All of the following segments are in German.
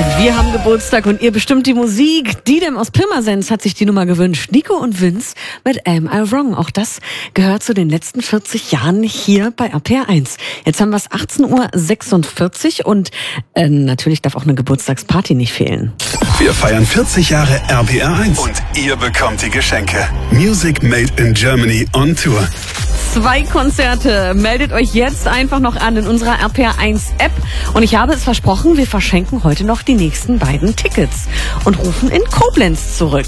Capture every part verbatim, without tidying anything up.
Wir haben Geburtstag und ihr bestimmt die Musik. Didem aus Pirmasens hat sich die Nummer gewünscht. Nico und Vince mit Am I Wrong. Auch das gehört zu den letzten vierzig Jahren hier bei R P R eins. Jetzt haben wir es achtzehn Uhr sechsundvierzig und äh, natürlich darf auch eine Geburtstagsparty nicht fehlen. Wir feiern vierzig Jahre R P R eins und ihr bekommt die Geschenke. Music Made in Germany on Tour. Zwei Konzerte. Meldet euch jetzt einfach noch an in unserer R P R eins App. Und ich habe es versprochen, wir verschenken heute noch die nächsten beiden Tickets und rufen in Koblenz zurück.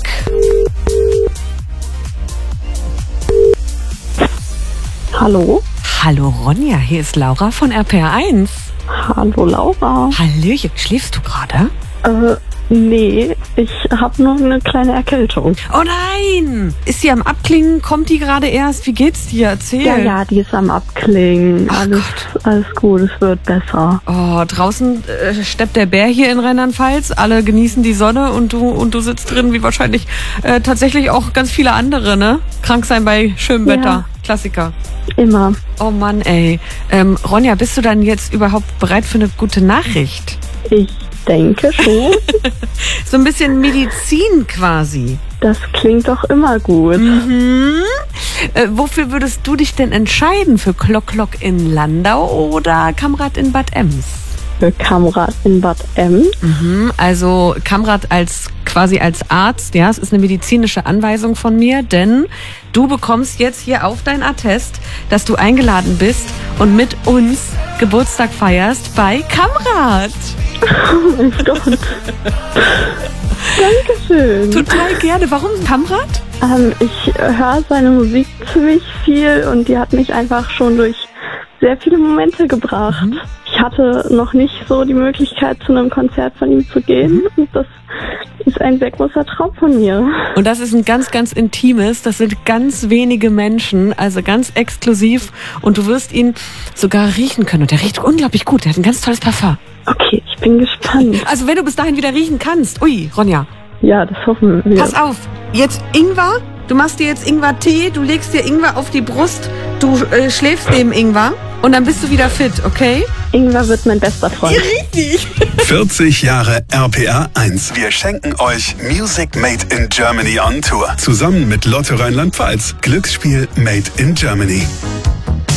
Hallo? Hallo Ronja, hier ist Laura von R P R eins. Hallo Laura. Hallöchen, schläfst du gerade? Äh, nee, ich habe nur eine kleine Erkältung. Oh nein! Ist sie am Abklingen? Kommt die gerade erst? Wie geht's dir? Erzähl. Ja, ja, die ist am Abklingen. Ach alles, Gott. alles gut, es wird besser. Oh, draußen äh, steppt der Bär hier in Rheinland-Pfalz. Alle genießen die Sonne und du und du sitzt drin, wie wahrscheinlich äh, tatsächlich auch ganz viele andere, ne? Krank sein bei schönem Wetter. Ja. Klassiker. Immer. Oh Mann, ey. Ähm, Ronja, bist du dann jetzt überhaupt bereit für eine gute Nachricht? Ich denke schon. So ein bisschen Medizin quasi. Das klingt doch immer gut. Mhm. Äh, wofür würdest du dich denn entscheiden? Für Klock Klock in Landau oder Kamrat in Bad Ems? Für Kamrat in Bad Ems. Mhm, also Kamrat als quasi als Arzt, ja, es ist eine medizinische Anweisung von mir, denn du bekommst jetzt hier auf dein Attest, dass du eingeladen bist und mit uns Geburtstag feierst bei Kamrat. Oh mein Gott. Dankeschön. Total gerne. Warum Kamrat? Ähm, ich höre seine Musik ziemlich viel und die hat mich einfach schon durch sehr viele Momente gebracht. Mhm. Ich hatte noch nicht so die Möglichkeit, zu einem Konzert von ihm zu gehen. Mhm. Und das ist ein sehr großer Traum von mir. Und das ist ein ganz, ganz intimes. Das sind ganz wenige Menschen, also ganz exklusiv. Und du wirst ihn sogar riechen können. Und der riecht unglaublich gut. Der hat ein ganz tolles Parfum. Okay, ich bin gespannt. Also wenn du bis dahin wieder riechen kannst. Ui, Ronja. Ja, das hoffen wir. Pass auf, jetzt Ingwer. Du machst dir jetzt Ingwer-Tee, du legst dir Ingwer auf die Brust, du äh, schläfst neben Ingwer und dann bist du wieder fit, okay? Ingwer wird mein bester Freund. Richtig. vierzig Jahre R P R eins. Wir schenken euch Music Made in Germany on Tour. Zusammen mit Lotto Rheinland-Pfalz. Glücksspiel Made in Germany.